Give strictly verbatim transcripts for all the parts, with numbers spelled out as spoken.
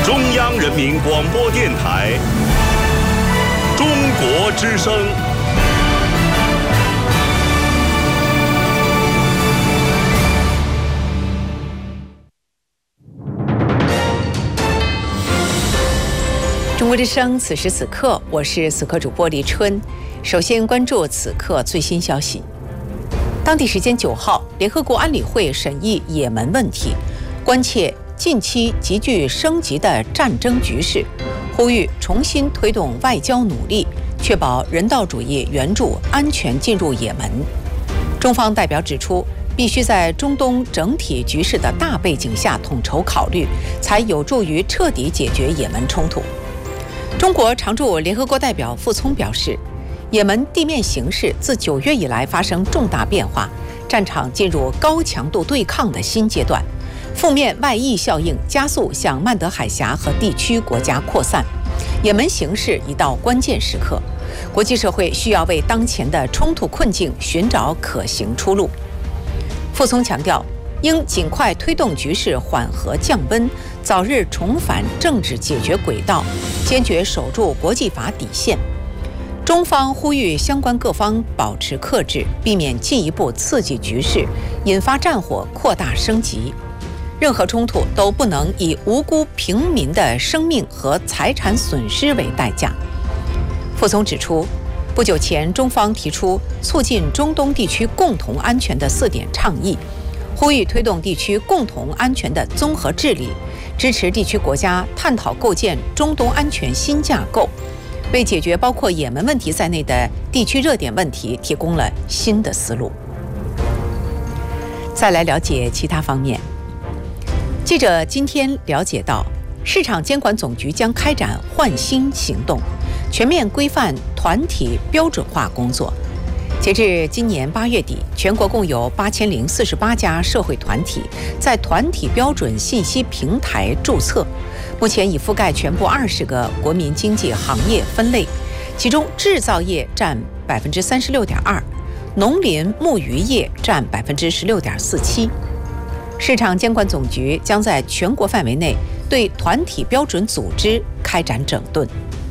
中央人民广播电台中国之声。 中国之声，此时此刻，我是此刻主播李春。首先关注此刻最新消息。当地时间九号，联合国安理会审议也门问题，关切近期急剧升级的战争局势，呼吁重新推动外交努力，确保人道主义援助安全进入也门。中方代表指出，必须在中东整体局势的大背景下统筹考虑，才有助于彻底解决也门冲突。中国常驻联合国代表傅聪表示，也门地面形势自九月以来发生重大变化，战场进入高强度对抗的新阶段，负面外溢效应加速向曼德海峡和地区国家扩散。也门形势已到关键时刻，国际社会需要为当前的冲突困境寻找可行出路。傅聪强调，应尽快推动局势缓和降温，早日重返政治解决轨道，坚决守住国际法底线。中方呼吁相关各方保持克制，避免进一步刺激局势，引发战火扩大升级。任何冲突都不能以无辜平民的生命和财产损失为代价。傅聪指出，不久前中方提出促进中东地区共同安全的四点倡议，呼吁推动地区共同安全的综合治理，支持地区国家探讨构建中东安全新架构，为解决包括也门问题在内的地区热点问题提供了新的思路。再来了解其他方面。记者今天了解到，市场监管总局将开展换新行动，全面规范团体标准化工作。截至今年八月底，全国共有八千零四十八家社会团体在团体标准信息平台注册，目前已覆盖全部二十个国民经济行业分类，其中制造业占百分之三十六点二，农林牧渔业占百分之十六点四七。市场监管总局将在全国范围内对团体标准组织开展整顿。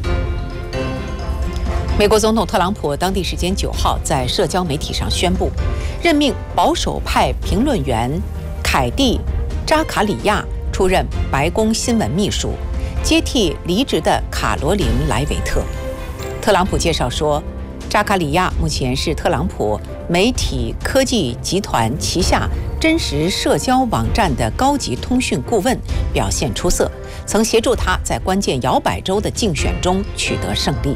美国总统特朗普当地时间九号在社交媒体上宣布，任命保守派评论员凯蒂·扎卡里亚出任白宫新闻秘书，接替离职的卡罗琳·莱维特。特朗普介绍说，扎卡里亚目前是特朗普媒体科技集团旗下真实社交网站的高级通讯顾问，表现出色，曾协助他在关键摇摆州的竞选中取得胜利。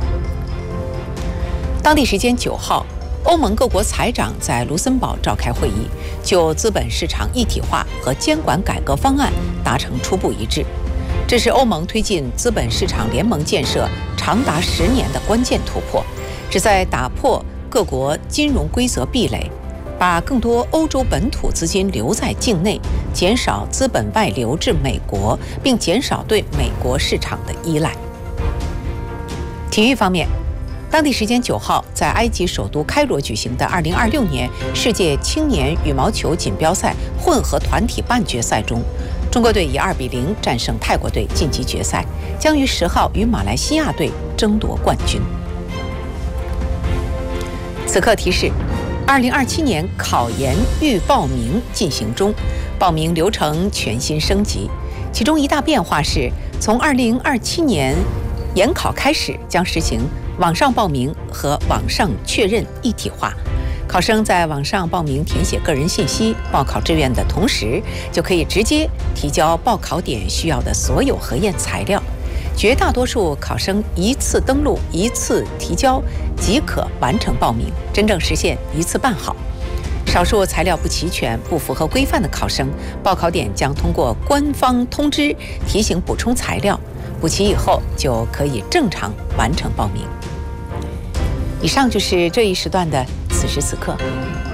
当地时间九号，欧盟各国财长在卢森堡召开会议，就资本市场一体化和监管改革方案达成初步一致。这是欧盟推进资本市场联盟建设长达十年的关键突破，旨在打破各国金融规则壁垒，把更多欧洲本土资金留在境内，减少资本外流至美国，并减少对美国市场的依赖。体育方面，当地时间九号，在埃及首都开罗举行的二零二六年世界青年羽毛球锦标赛混合团体半决赛中，中国队以二比零战胜泰国队晋级决赛，将于十号与马来西亚队争夺冠军。此刻提示，二零二七年考研预报名进行中，报名流程全新升级，其中一大变化是，从二零二七年研考开始，将实行网上报名和网上确认一体化。考生在网上报名填写个人信息、报考志愿的同时，就可以直接提交报考点需要的所有核验材料。绝大多数考生一次登录、一次提交即可完成报名，真正实现一次办好。少数材料不齐全、不符合规范的考生，报考点将通过官方通知提醒补充材料，补齐以后就可以正常完成报名。以上就是这一时段的此时此刻。